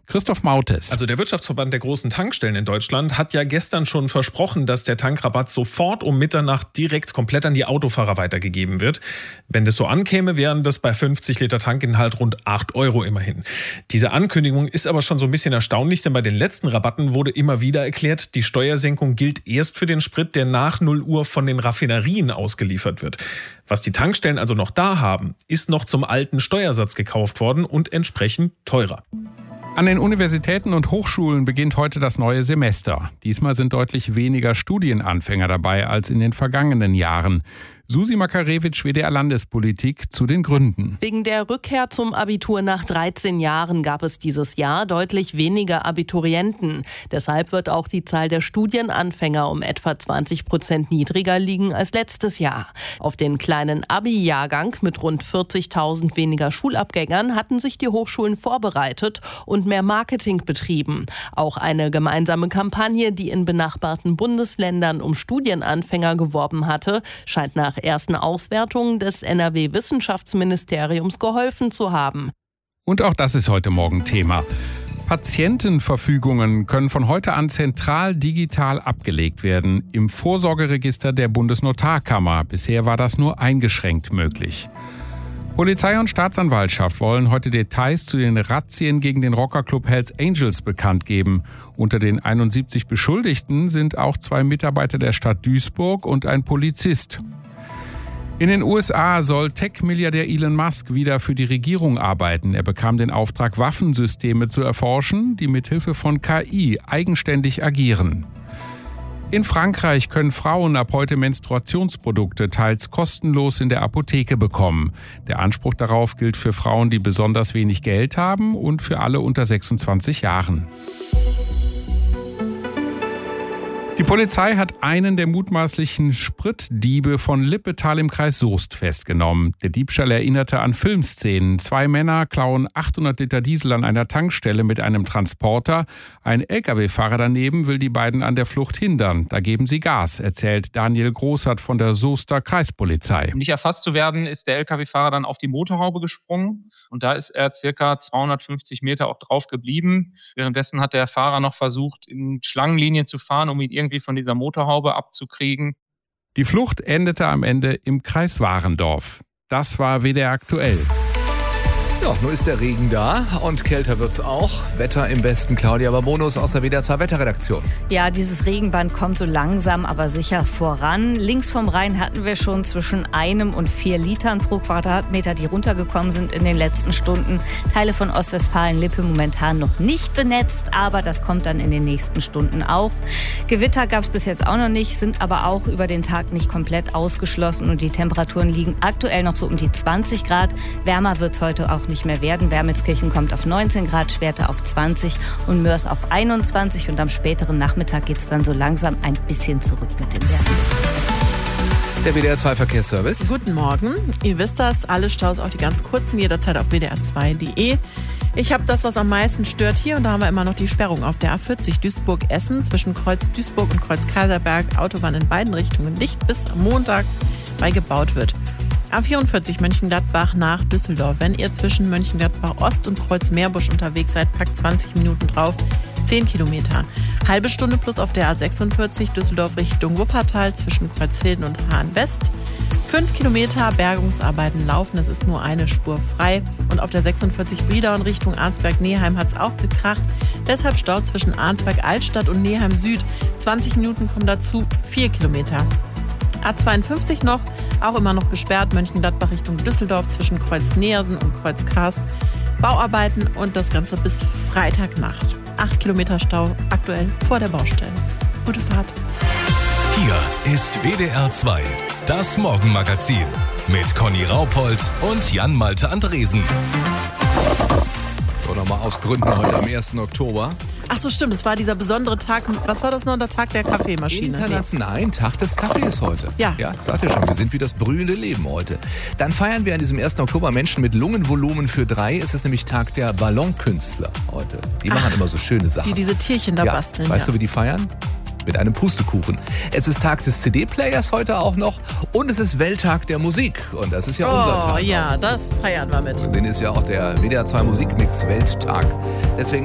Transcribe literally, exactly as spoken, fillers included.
Christoph Mautes. Also der Wirtschaftsverband der großen Tankstellen in Deutschland hat ja gestern schon versprochen, dass der Tankrabatt sofort um Mitternacht direkt komplett an die Autofahrer weitergegeben wird. Wenn das so ankäme, wären das bei fünfzig Liter Tankinhalt rund acht Euro immerhin. Diese Ankündigung ist aber schon so ein bisschen erstaunlich, denn bei den letzten Rabatten wurde immer wieder erklärt, die Steuersenkung gilt erst für den Sprit, der nach null Uhr von den Raffinerien ausgeliefert wird. Was die Tankstellen also noch da haben, ist noch zum alten Steuersatz gekauft worden und entsprechend teurer. An den Universitäten und Hochschulen beginnt heute das neue Semester. Diesmal sind deutlich weniger Studienanfänger dabei als in den vergangenen Jahren. Susi Makarewitsch, W D R Landespolitik, zu den Gründen. Wegen der Rückkehr zum Abitur nach dreizehn Jahren gab es dieses Jahr deutlich weniger Abiturienten. Deshalb wird auch die Zahl der Studienanfänger um etwa zwanzig Prozent niedriger liegen als letztes Jahr. Auf den kleinen Abi-Jahrgang mit rund vierzigtausend weniger Schulabgängern hatten sich die Hochschulen vorbereitet und mehr Marketing betrieben. Auch eine gemeinsame Kampagne, die in benachbarten Bundesländern um Studienanfänger geworben hatte, scheint nach ersten Auswertungen des N R W-Wissenschaftsministeriums geholfen zu haben. Und auch das ist heute Morgen Thema. Patientenverfügungen können von heute an zentral digital abgelegt werden im Vorsorgeregister der Bundesnotarkammer. Bisher war das nur eingeschränkt möglich. Polizei und Staatsanwaltschaft wollen heute Details zu den Razzien gegen den Rockerclub Hells Angels bekannt geben. Unter den einundsiebzig Beschuldigten sind auch zwei Mitarbeiter der Stadt Duisburg und ein Polizist. In den U S A soll Tech-Milliardär Elon Musk wieder für die Regierung arbeiten. Er bekam den Auftrag, Waffensysteme zu erforschen, die mithilfe von K I eigenständig agieren. In Frankreich können Frauen ab heute Menstruationsprodukte teils kostenlos in der Apotheke bekommen. Der Anspruch darauf gilt für Frauen, die besonders wenig Geld haben und für alle unter sechsundzwanzig Jahren. Die Polizei hat einen der mutmaßlichen Spritdiebe von Lippetal im Kreis Soest festgenommen. Der Diebstahl erinnerte an Filmszenen. Zwei Männer klauen achthundert Liter Diesel an einer Tankstelle mit einem Transporter. Ein L K W-Fahrer daneben will die beiden an der Flucht hindern. Da geben sie Gas, erzählt Daniel Großert von der Soester Kreispolizei. Um nicht erfasst zu werden, ist der L K W-Fahrer dann auf die Motorhaube gesprungen. Und da ist er circa zweihundertfünfzig Meter auch drauf geblieben. Währenddessen hat der Fahrer noch versucht, in Schlangenlinie zu fahren, um ihn irgendwie von dieser Motorhaube abzukriegen. Die Flucht endete am Ende im Kreis Warendorf. Das war W D R aktuell. Ja, nur ist der Regen da und kälter wird's auch. Wetter im Westen, Claudia Babonus aus der W D R zwei Wetterredaktion. Ja, dieses Regenband kommt so langsam, aber sicher voran. Links vom Rhein hatten wir schon zwischen einem und vier Litern pro Quadratmeter, die runtergekommen sind in den letzten Stunden. Teile von Ostwestfalen-Lippe momentan noch nicht benetzt, aber das kommt dann in den nächsten Stunden auch. Gewitter gab's bis jetzt auch noch nicht, sind aber auch über den Tag nicht komplett ausgeschlossen und die Temperaturen liegen aktuell noch so um die zwanzig Grad. Wärmer wird's heute auch nicht mehr werden. Wermelskirchen kommt auf neunzehn Grad, Schwerte auf zwanzig und Mörs auf einundzwanzig. Und am späteren Nachmittag geht es dann so langsam ein bisschen zurück mit den Werten. Der W D R zwei Verkehrsservice. Guten Morgen. Ihr wisst das, alle Staus, auch die ganz kurzen, jederzeit auf w d r zwei punkt d e. Ich habe das, was am meisten stört hier. Und da haben wir immer noch die Sperrung auf der A vierzig Duisburg-Essen zwischen Kreuz Duisburg und Kreuz Kaiserberg. Autobahn in beiden Richtungen dicht bis am Montag, weil gebaut wird. A vierundvierzig Mönchengladbach nach Düsseldorf. Wenn ihr zwischen Mönchengladbach Ost und Kreuz Meerbusch unterwegs seid, packt zwanzig Minuten drauf. zehn Kilometer. Halbe Stunde plus auf der A sechsundvierzig Düsseldorf Richtung Wuppertal zwischen Kreuzhilden und Hahn West. fünf Kilometer Bergungsarbeiten laufen, es ist nur eine Spur frei. Und auf der sechsundvierzig Brilon Richtung Arnsberg-Neheim hat es auch gekracht. Deshalb Stau zwischen Arnsberg-Altstadt und Neheim Süd. zwanzig Minuten kommen dazu, vier Kilometer. A zweiundfünfzig noch, auch immer noch gesperrt, Mönchengladbach Richtung Düsseldorf zwischen Kreuz Neersen und Kreuz Karst. Bauarbeiten und das Ganze bis Freitagnacht. acht Kilometer Stau aktuell vor der Baustelle. Gute Fahrt. Hier ist W D R zwei, das Morgenmagazin mit Conny Raupold und Jan-Malte Andresen. So, nochmal aus Gründen heute am ersten Oktober. Ach so, stimmt, es war dieser besondere Tag, was war das noch, der Tag der Kaffeemaschine? International, nein, Tag des Kaffees heute. Ja. Ja, sagt ihr schon, wir sind wie das brühende Leben heute. Dann feiern wir an diesem ersten Oktober Menschen mit Lungenvolumen für drei. Es ist nämlich Tag der Ballonkünstler heute. Die machen Ach, immer so schöne Sachen. Die diese Tierchen da ja. basteln. Weißt ja. du, wie die feiern? Mit einem Pustekuchen. Es ist Tag des C D-Players heute auch noch und es ist Welttag der Musik. Und das ist ja oh, unser Tag. Oh ja, auch. das feiern wir mit. Den ist ja auch der W D R zwei Musikmix Welttag. Deswegen